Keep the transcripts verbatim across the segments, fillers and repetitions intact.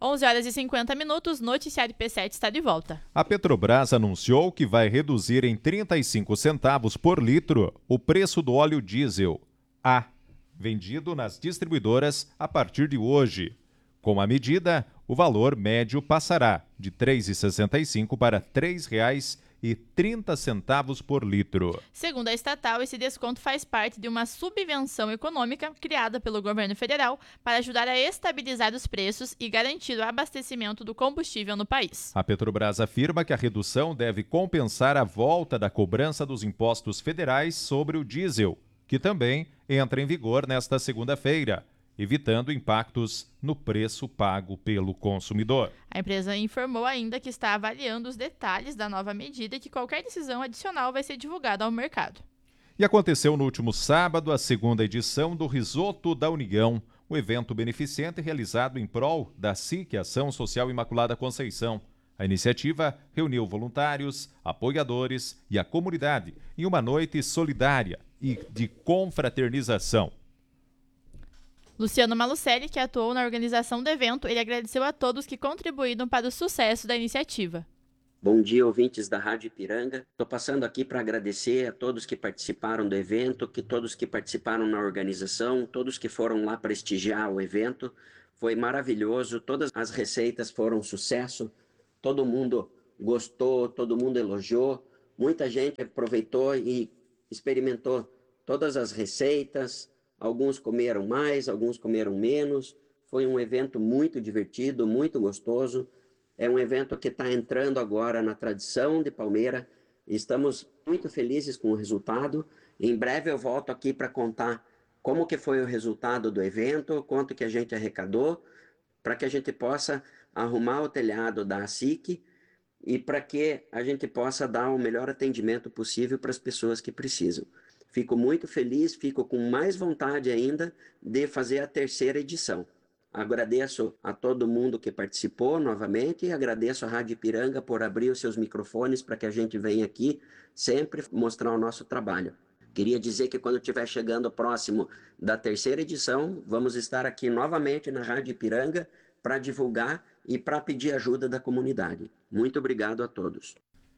onze horas e cinquenta minutos, Noticiário P sete está de volta. A Petrobras anunciou que vai reduzir em trinta e cinco centavos por litro o preço do óleo diesel A, vendido nas distribuidoras a partir de hoje. Com a medida, o valor médio passará de três reais e sessenta e cinco centavos para três reais e trinta centavos por litro. Segundo a estatal, esse desconto faz parte de uma subvenção econômica criada pelo governo federal para ajudar a estabilizar os preços e garantir o abastecimento do combustível no país. A Petrobras afirma que a redução deve compensar a volta da cobrança dos impostos federais sobre o diesel, que também entra em vigor nesta segunda-feira, evitando impactos no preço pago pelo consumidor. A empresa informou ainda que está avaliando os detalhes da nova medida e que qualquer decisão adicional vai ser divulgada ao mercado. E aconteceu no último sábado a segunda edição do Risoto da União, um evento beneficente realizado em prol da S I C, Ação Social Imaculada Conceição. A iniciativa reuniu voluntários, apoiadores e a comunidade em uma noite solidária e de confraternização. Luciano Malucelli, que atuou na organização do evento, ele agradeceu a todos que contribuíram para o sucesso da iniciativa. Bom dia, ouvintes da Rádio Ipiranga. Estou passando aqui para agradecer a todos que participaram do evento, que todos que participaram na organização, todos que foram lá prestigiar o evento. Foi maravilhoso, todas as receitas foram um sucesso, todo mundo gostou, todo mundo elogiou, muita gente aproveitou e experimentou todas as receitas. Alguns comeram mais, alguns comeram menos. Foi um evento muito divertido, muito gostoso. É um evento que está entrando agora na tradição de Palmeira. Estamos muito felizes com o resultado. Em breve eu volto aqui para contar como que foi o resultado do evento, quanto que a gente arrecadou, para que a gente possa arrumar o telhado da S I C e para que a gente possa dar o melhor atendimento possível para as pessoas que precisam. Fico muito feliz, fico com mais vontade ainda de fazer a terceira edição. Agradeço a todo mundo que participou novamente e agradeço a Rádio Ipiranga por abrir os seus microfones para que a gente venha aqui sempre mostrar o nosso trabalho. Queria dizer que quando estiver chegando próximo da terceira edição, vamos estar aqui novamente na Rádio Ipiranga para divulgar e para pedir ajuda da comunidade. Muito obrigado a todos.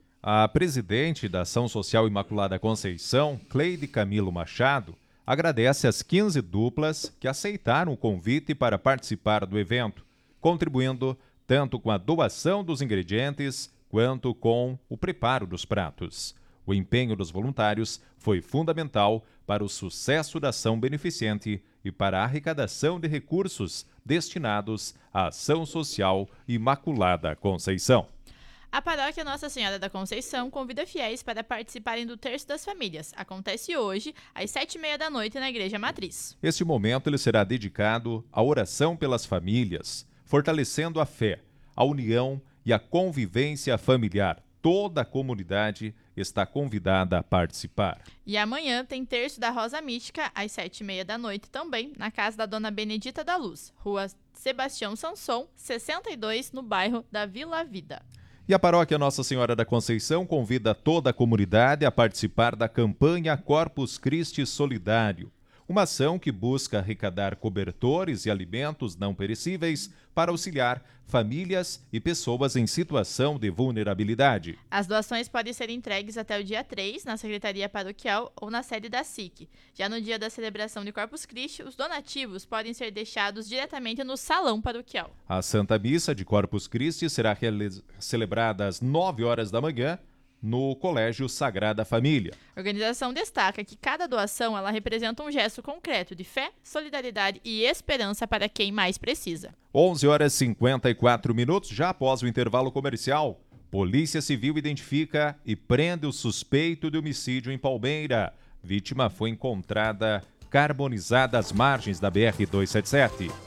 A presidente da Ação Social Imaculada Conceição, Cleide Camilo Machado, agradece as quinze duplas que aceitaram o convite para participar do evento, contribuindo tanto com a doação dos ingredientes quanto com o preparo dos pratos. O empenho dos voluntários foi fundamental para o sucesso da ação beneficente e para a arrecadação de recursos destinados à Ação Social Imaculada Conceição. A paróquia Nossa Senhora da Conceição convida fiéis para participarem do Terço das Famílias. Acontece hoje, às sete e meia da noite, na Igreja Matriz. Este momento ele será dedicado à oração pelas famílias, fortalecendo a fé, a união e a convivência familiar. Toda a comunidade está convidada a participar. E amanhã tem Terço da Rosa Mística, às sete e meia da noite também, na casa da Dona Benedita da Luz, Rua Sebastião Sanson, sessenta e dois, no bairro da Vila Vida. E a paróquia Nossa Senhora da Conceição convida toda a comunidade a participar da campanha Corpus Christi Solidário, uma ação que busca arrecadar cobertores e alimentos não perecíveis para auxiliar famílias e pessoas em situação de vulnerabilidade. As doações podem ser entregues até o dia três na Secretaria Paroquial ou na sede da S I C. Já no dia da celebração de Corpus Christi, os donativos podem ser deixados diretamente no Salão Paroquial. A Santa Missa de Corpus Christi será celebrada às nove horas da manhã no Colégio Sagrada Família. A organização destaca que cada doação ela representa um gesto concreto de fé, solidariedade e esperança para quem mais precisa. onze horas e cinquenta e quatro minutos, já após o intervalo comercial. Polícia Civil identifica e prende o suspeito de homicídio em Palmeira. Vítima foi encontrada carbonizada às margens da B R duzentos e setenta e sete.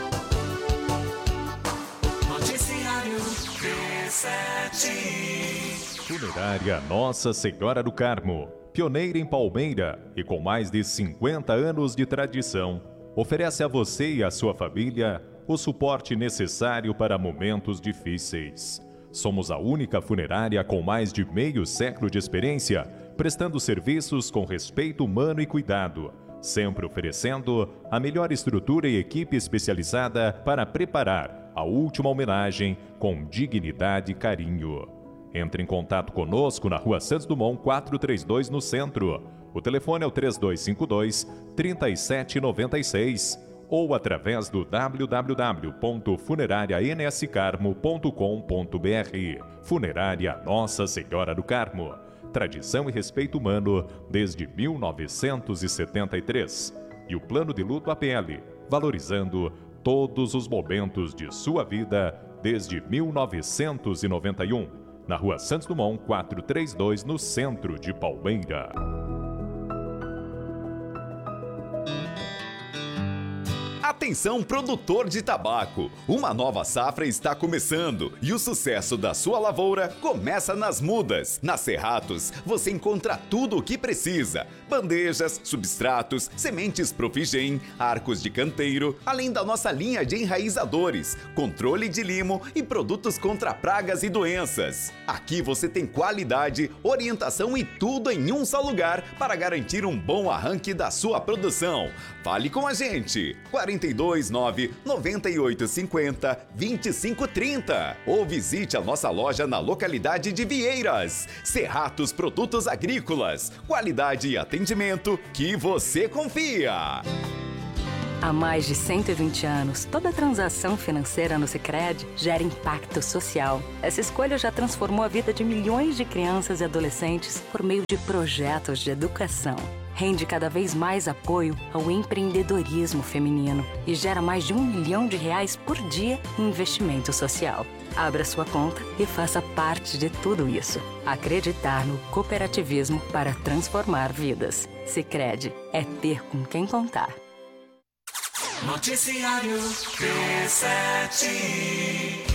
Noticiário P sete. Funerária Nossa Senhora do Carmo, pioneira em Palmeira e com mais de cinquenta anos de tradição, oferece a você e a sua família o suporte necessário para momentos difíceis. Somos a única funerária com mais de meio século de experiência, prestando serviços com respeito humano e cuidado, sempre oferecendo a melhor estrutura e equipe especializada para preparar, a última homenagem com dignidade e carinho. Entre em contato conosco na Rua Santos Dumont quatrocentos e trinta e dois, no centro. O telefone é o três dois cinco dois, três sete nove seis ou através do w w w ponto funerária n s carmo ponto com ponto b r. Funerária Nossa Senhora do Carmo. Tradição e respeito humano desde mil novecentos e setenta e três. E o plano de luto A P L, valorizando todos os momentos de sua vida desde mil novecentos e noventa e um. Na Rua Santos Dumont quatrocentos e trinta e dois, no centro de Palmeira. Atenção, produtor de tabaco! Uma nova safra está começando e o sucesso da sua lavoura começa nas mudas. Na Cerratos, você encontra tudo o que precisa: bandejas, substratos, sementes Profigem, arcos de canteiro, além da nossa linha de enraizadores, controle de limo e produtos contra pragas e doenças. Aqui você tem qualidade, orientação e tudo em um só lugar para garantir um bom arranque da sua produção. Fale com a gente! quarenta e dois, nove, noventa e oito, cinquenta, vinte e cinco, trinta ou visite a nossa loja na localidade de Vieiras. Cerratos Produtos Agrícolas, qualidade e atendimento que você confia. Há mais de cento e vinte anos, toda transação financeira no Sicredi gera impacto social. Essa escolha já transformou a vida de milhões de crianças e adolescentes por meio de projetos de educação. Rende cada vez mais apoio ao empreendedorismo feminino e gera mais de um milhão de reais por dia em investimento social. Abra sua conta e faça parte de tudo isso. Acreditar no cooperativismo para transformar vidas. Sicredi é ter com quem contar. Noticiário P sete.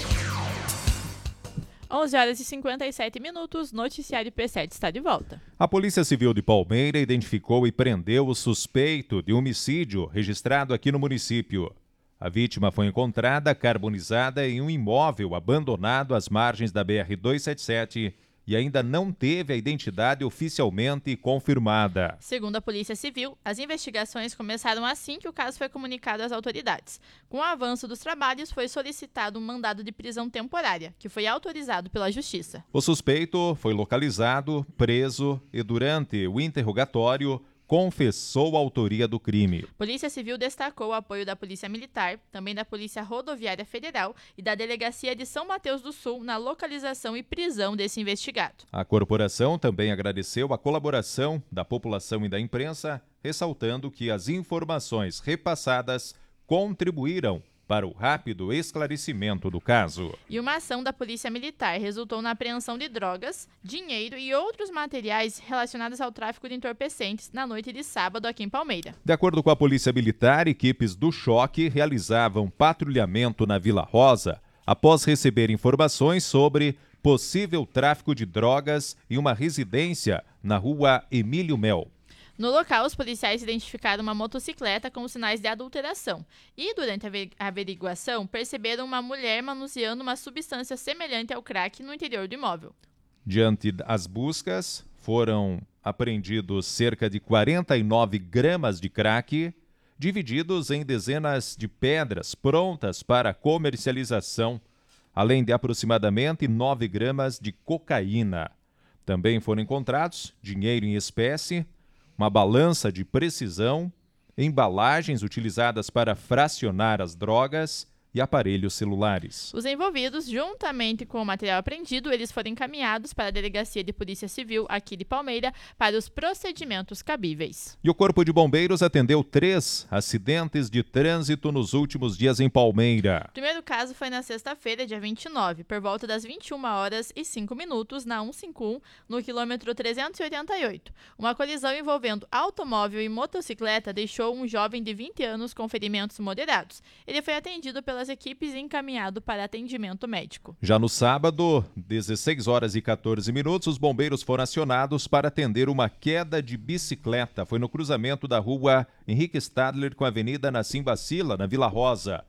onze horas e cinquenta e sete minutos, Noticiário P sete está de volta. A Polícia Civil de Palmeira identificou e prendeu o suspeito de homicídio registrado aqui no município. A vítima foi encontrada carbonizada em um imóvel abandonado às margens da B R duzentos e setenta e sete e ainda não teve a identidade oficialmente confirmada. Segundo a Polícia Civil, as investigações começaram assim que o caso foi comunicado às autoridades. Com o avanço dos trabalhos, foi solicitado um mandado de prisão temporária, que foi autorizado pela Justiça. O suspeito foi localizado, preso e, durante o interrogatório, confessou a autoria do crime. Polícia Civil destacou o apoio da Polícia Militar, também da Polícia Rodoviária Federal e da Delegacia de São Mateus do Sul na localização e prisão desse investigado. A corporação também agradeceu a colaboração da população e da imprensa, ressaltando que as informações repassadas contribuíram para o rápido esclarecimento do caso. E uma ação da Polícia Militar resultou na apreensão de drogas, dinheiro e outros materiais relacionados ao tráfico de entorpecentes na noite de sábado aqui em Palmeira. De acordo com a Polícia Militar, equipes do choque realizavam patrulhamento na Vila Rosa após receber informações sobre possível tráfico de drogas em uma residência na rua Emílio Mel. No local, os policiais identificaram uma motocicleta com sinais de adulteração e, durante a averiguação, perceberam uma mulher manuseando uma substância semelhante ao crack no interior do imóvel. Diante das buscas, foram apreendidos cerca de quarenta e nove gramas de crack, divididos em dezenas de pedras prontas para comercialização, além de aproximadamente nove gramas de cocaína. Também foram encontrados dinheiro em espécie, uma balança de precisão, embalagens utilizadas para fracionar as drogas e aparelhos celulares. Os envolvidos, juntamente com o material apreendido, eles foram encaminhados para a Delegacia de Polícia Civil aqui de Palmeira para os procedimentos cabíveis. E o Corpo de Bombeiros atendeu três acidentes de trânsito nos últimos dias em Palmeira. O primeiro caso foi na sexta-feira, dia vinte e nove, por volta das vinte e uma horas e cinco minutos, na cento e cinquenta e um, no quilômetro trezentos e oitenta e oito. Uma colisão envolvendo automóvel e motocicleta deixou um jovem de vinte anos com ferimentos moderados. Ele foi atendido pelas equipes e encaminhado para atendimento médico. Já no sábado, dezesseis horas e quatorze minutos, os bombeiros foram acionados para atender uma queda de bicicleta. Foi no cruzamento da rua Henrique Stadler com a Avenida Nassim Bacila, na Vila Rosa.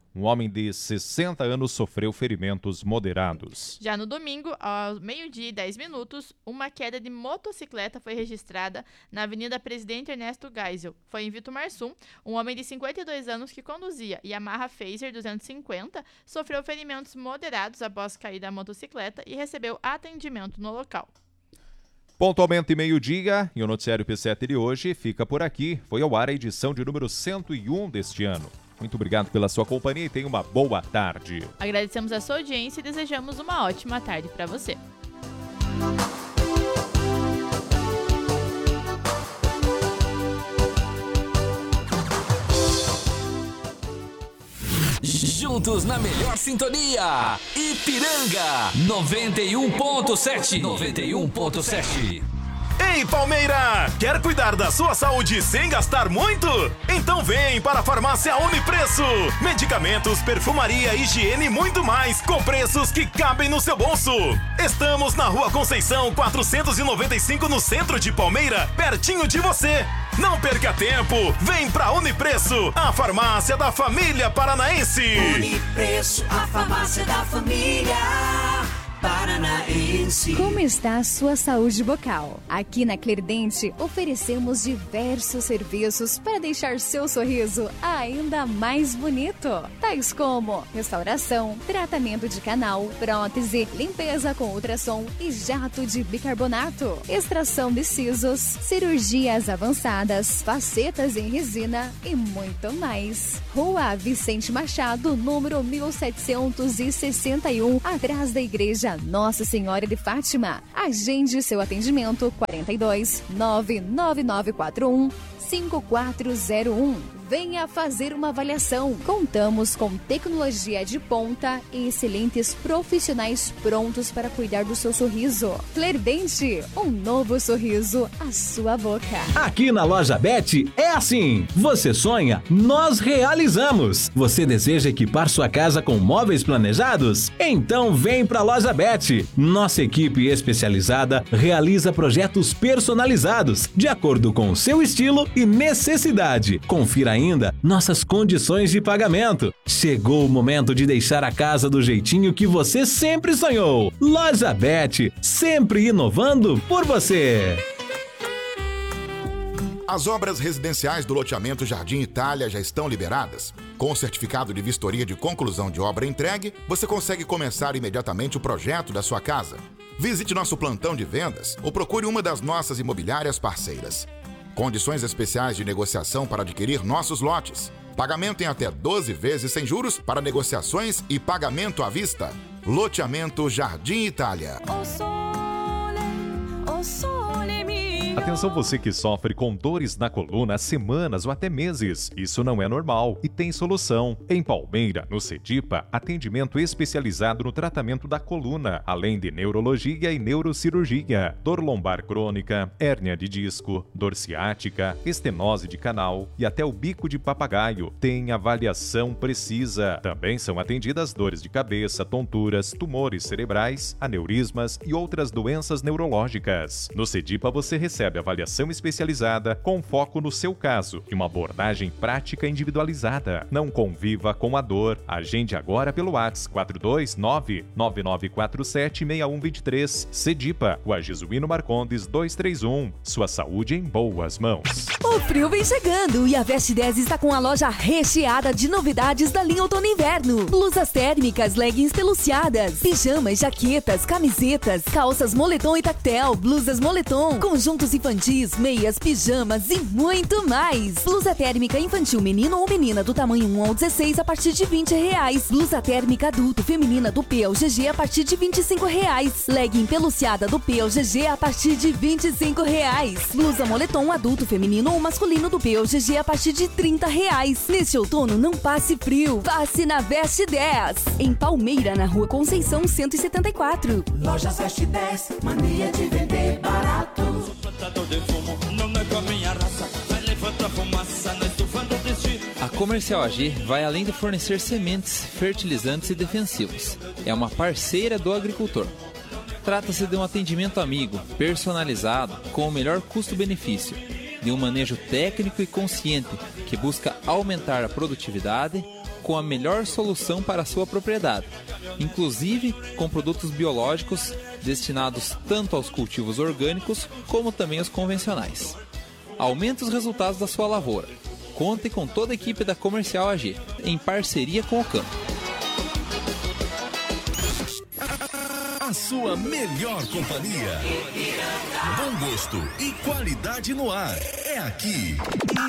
Um homem de sessenta anos sofreu ferimentos moderados. Já no domingo, ao meio-dia e dez minutos, uma queda de motocicleta foi registrada na Avenida Presidente Ernesto Geisel. Foi em Vitumarsum, um homem de cinquenta e dois anos que conduzia Yamaha Fazer duzentos e cinquenta sofreu ferimentos moderados após cair da motocicleta e recebeu atendimento no local. Pontualmente meio-dia, e o noticiário P sete de hoje fica por aqui. Foi ao ar a edição de número cento e um deste ano. Muito obrigado pela sua companhia e tenha uma boa tarde. Agradecemos a sua audiência e desejamos uma ótima tarde para você. Juntos na melhor sintonia, Ipiranga noventa e um ponto sete. noventa e um ponto sete. Ei, Palmeira! Quer cuidar da sua saúde sem gastar muito? Então vem para a Farmácia Unipreço. Medicamentos, perfumaria, higiene e muito mais, com preços que cabem no seu bolso. Estamos na Rua Conceição quatrocentos e noventa e cinco, no centro de Palmeira, pertinho de você. Não perca tempo, vem pra Unipreço, a farmácia da família paranaense. Unipreço, a farmácia da família paranaense. Como está a sua saúde bucal? Aqui na Clerdente oferecemos diversos serviços para deixar seu sorriso ainda mais bonito, tais como restauração, tratamento de canal, prótese, limpeza com ultrassom e jato de bicarbonato, extração de sisos, cirurgias avançadas, facetas em resina e muito mais. Rua Vicente Machado, número mil setecentos e sessenta e um, atrás da Igreja Nossa Senhora de Fátima. Agende seu atendimento quarenta e dois, nove nove nove quatro um, cinco quatro zero um. Venha fazer uma avaliação. Contamos com tecnologia de ponta e excelentes profissionais prontos para cuidar do seu sorriso. Clerdente, um novo sorriso à sua boca. Aqui na Loja Bet é assim. Você sonha, nós realizamos. Você deseja equipar sua casa com móveis planejados? Então vem pra Loja Bet. Nossa equipe especializada realiza projetos personalizados de acordo com o seu estilo e necessidade. Confira ainda nossas condições de pagamento. Chegou o momento de deixar a casa do jeitinho que você sempre sonhou. Loja Bet, sempre inovando por você. As obras residenciais do loteamento Jardim Itália já estão liberadas. Com o certificado de vistoria de conclusão de obra entregue, você consegue começar imediatamente o projeto da sua casa. Visite nosso plantão de vendas ou procure uma das nossas imobiliárias parceiras. Condições especiais de negociação para adquirir nossos lotes. Pagamento em até doze vezes sem juros para negociações e pagamento à vista. Loteamento Jardim Itália. O sole, o sole mio. Atenção você que sofre com dores na coluna há semanas ou até meses. Isso não é normal e tem solução. Em Palmeira, no Cedipa, atendimento especializado no tratamento da coluna, além de neurologia e neurocirurgia, dor lombar crônica, hérnia de disco, dor ciática, estenose de canal e até o bico de papagaio. Tem avaliação precisa. Também são atendidas dores de cabeça, tonturas, tumores cerebrais, aneurismas e outras doenças neurológicas. No Cedipa você recebe avaliação especializada com foco no seu caso e uma abordagem prática individualizada. Não conviva com a dor. Agende agora pelo WhatsApp quatro dois nove, nove nove quatro sete, seis um dois três. Cedipa, Rua Jesuíno Marcondes duzentos e trinta e um. Sua saúde em boas mãos. O frio vem chegando e a Veste dez está com a loja recheada de novidades da linha outono e inverno. Blusas térmicas, leggings peluciadas, pijamas, jaquetas, camisetas, calças moletom e tactel, blusas moletom, conjuntos infantis, meias, pijamas e muito mais. Blusa térmica infantil menino ou menina do tamanho um ao dezesseis a partir de vinte reais. Blusa térmica adulto feminina do P ao G G a partir de vinte e cinco reais. Legging peluciada do P ao G G a partir de vinte e cinco reais. Blusa moletom adulto feminino ou masculino do P ao G G a partir de trinta reais. Neste outono não passe frio, passe na Veste dez. Em Palmeira, na Rua Conceição cento e setenta e quatro. Lojas Veste dez, mania de vender barato. A Comercial A G vai além de fornecer sementes, fertilizantes e defensivos. É uma parceira do agricultor. Trata-se de um atendimento amigo, personalizado, com o melhor custo-benefício, de um manejo técnico e consciente que busca aumentar a produtividade, com a melhor solução para a sua propriedade, inclusive com produtos biológicos destinados tanto aos cultivos orgânicos como também aos convencionais. Aumente os resultados da sua lavoura. Conte com toda a equipe da Comercial A G, em parceria com o campo. A sua melhor companhia. Bom gosto e qualidade no ar. É aqui.